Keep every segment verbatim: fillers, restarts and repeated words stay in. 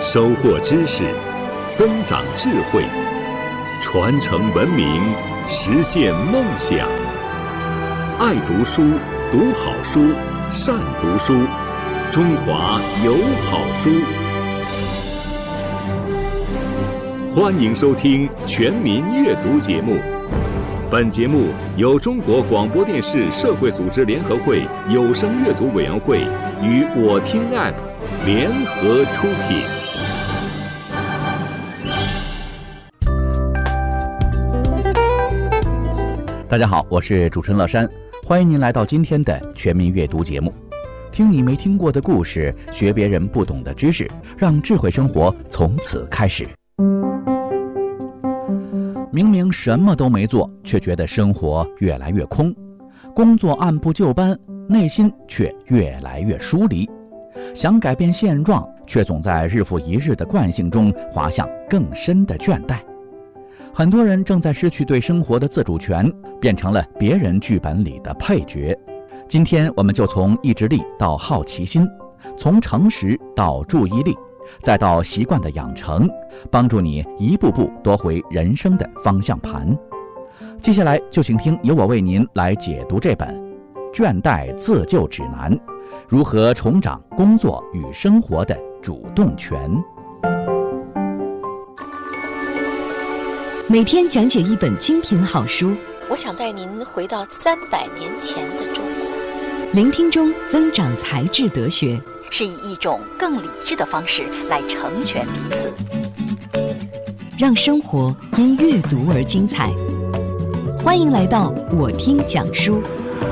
收获知识，增长智慧，传承文明，实现梦想。爱读书，读好书，善读书，中华有好书。欢迎收听《全民阅读》节目。本节目由中国广播电视社会组织联合会有声阅读委员会与我听 App 联合出品。 大家好，我是主持人乐山，欢迎您来到今天的全民阅读节目。听你没听过的故事，学别人不懂的知识，让智慧生活从此开始。明明什么都没做，却觉得生活越来越空，工作按部就班，内心却越来越疏离。想改变现状，却总在日复一日的惯性中滑向更深的倦怠。很多人正在失去对生活的自主权，变成了别人剧本里的配角。今天我们就从意志力到好奇心，从诚实到注意力，再到习惯的养成，帮助你一步步夺回人生的方向盘。接下来就请听由我为您来解读这本《倦怠自救指南》，如何重掌工作与生活的主动权。 每天讲解一本精品好书， 我想带您回到三百年前的中国。 聆听中增长才智德学， 是以一种更理智的方式来成全彼此， 让生活因阅读而精彩。欢迎来到我听讲书。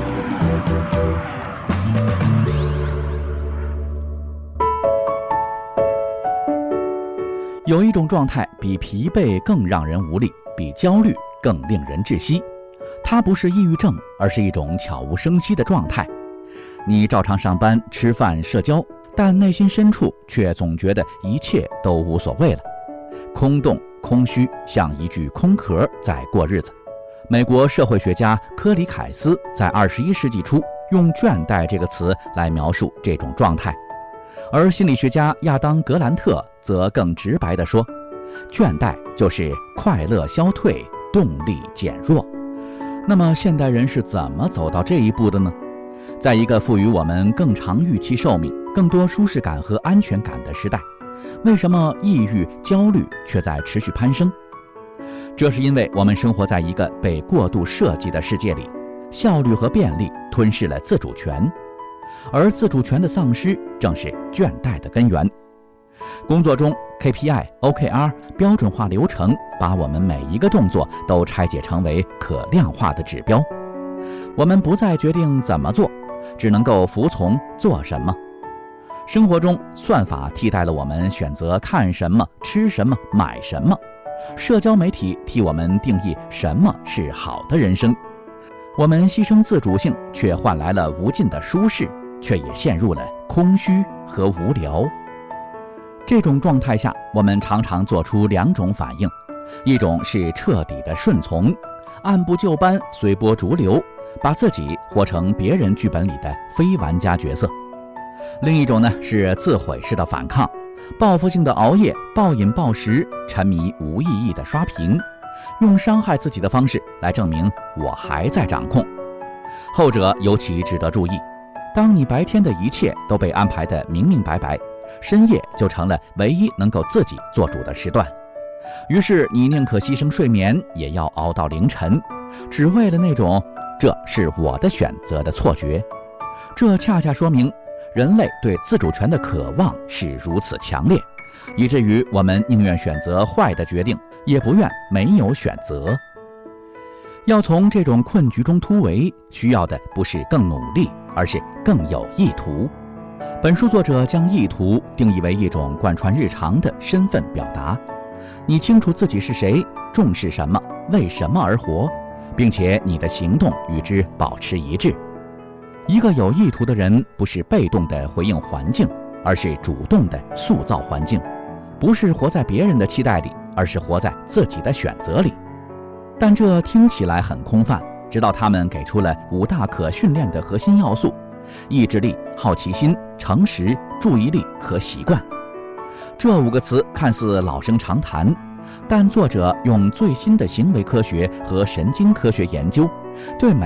有一种状态比疲惫更让人无力，比焦虑更令人窒息。它不是抑郁症，而是一种悄无声息的状态。你照常上班、吃饭、社交，但内心深处却总觉得一切都无所谓了。空洞、空虚，像一具空壳在过日子。美国社会学家科里凯斯在二十一世纪初用倦怠这个词来描述这种状态，而心理学家亚当格兰特则更直白地说，倦怠就是快乐消退，动力减弱。那么现代人是怎么走到这一步的呢？在一个赋予我们更长预期寿命、更多舒适感和安全感的时代，为什么抑郁、焦虑却在持续攀升？这是因为我们生活在一个被过度设计的世界里，效率和便利吞噬了自主权，而自主权的丧失正是倦怠的根源。工作中 K P I、O K R 标准化流程把我们每一个动作都拆解成为可量化的指标，我们不再决定怎么做，只能够服从做什么。生活中，算法替代了我们选择看什么、吃什么、买什么，社交媒体替我们定义什么是好的人生。我们牺牲自主性，却换来了无尽的舒适，却也陷入了空虚和无聊。这种状态下，我们常常做出两种反应，一种是彻底的顺从，按部就班，随波逐流，把自己活成别人剧本里的非玩家角色；另一种呢是自毁式的反抗，报复性的熬夜，暴饮暴食，沉迷无意义的刷屏，用伤害自己的方式来证明我还在掌控。后者尤其值得注意，当你白天的一切都被安排得明明白白，深夜就成了唯一能够自己做主的时段，于是你宁可牺牲睡眠，也要熬到凌晨，只为了那种这是我的选择的错觉。这恰恰说明人类对自主权的渴望是如此强烈，以至于我们宁愿选择坏的决定，也不愿没有选择。要从这种困局中突围，需要的不是更努力，而是更有意图。本书作者将意图定义为一种贯穿日常的身份表达。你清楚自己是谁，重视什么，为什么而活，并且你的行动与之保持一致。一个有意图的人，不是被动地回应环境，而是主动地塑造环境；不是活在别人的期待里，而是活在自己的选择里。但这听起来很空泛，直到他们给出了五大可训练的核心要素：意志力、好奇心、诚实、注意力和习惯。 这五个词看似老生常谈，但作者用最新的行为科学和神经科学研究，对每